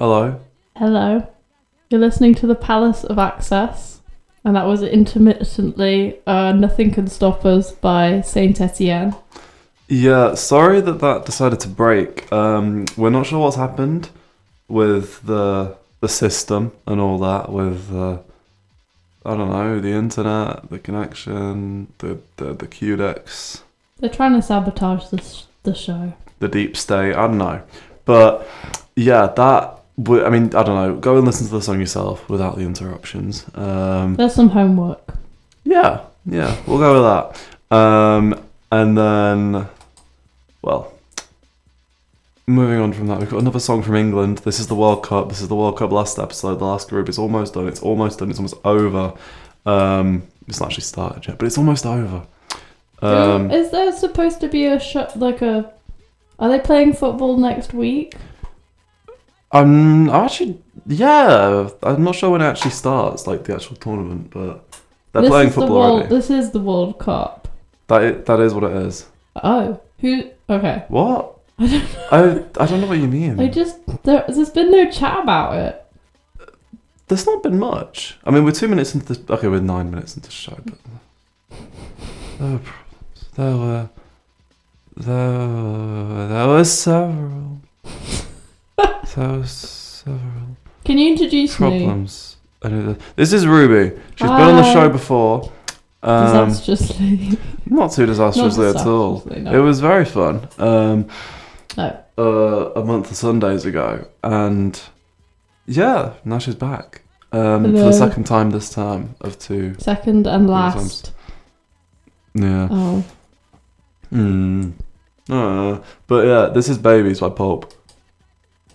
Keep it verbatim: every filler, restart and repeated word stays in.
Hello. Hello. You're listening to the Palace of Access, and that was intermittently uh, Nothing Can Stop Us by Saint Etienne. Yeah, sorry that that decided to break. Um, we're not sure what's happened with the the system and all that. With uh, I don't know, the internet, the connection, the the, the Q-Dex, They're trying to sabotage this the show. the deep state. I don't know, but yeah, that. w- I mean, I don't know. Go and listen to the song yourself without the interruptions. Um, There's some homework. yeah, yeah, we'll go with that. Um, and then, well. Moving on from that, we've got another song from England. This is the World Cup. This is the World Cup last episode. The last group is almost done. It's almost done. It's almost over. Um, it's not actually started yet, but it's almost over. Um, Is there supposed to be a show, like a... Are they playing football next week? I'm actually, yeah. I'm not sure when it actually starts, like the actual tournament, but they're This playing is the football World, already. This is the World Cup. That is, that is what it is. Oh. Who... Okay. What? I don't I I don't know what you mean. I just... There, there's been no chat about it. There's not been much. I mean, we're two minutes into the... Okay, we're nine minutes into the show, but... There were problems. There were... There were... There were several... There were several... Can you introduce me? Problems. I know that- This is Ruby. She's been on the Hi. show before. Um, Disastrously. not too disastrously Not at all. disastrously, no. It was very fun. Um, Oh. uh, a month of Sundays ago. And... Yeah, now she's back. Um, for Hello. the second time this time of two. Second and Three last. Yeah. Oh. Hmm. Uh, but yeah, this is Babies by Pulp.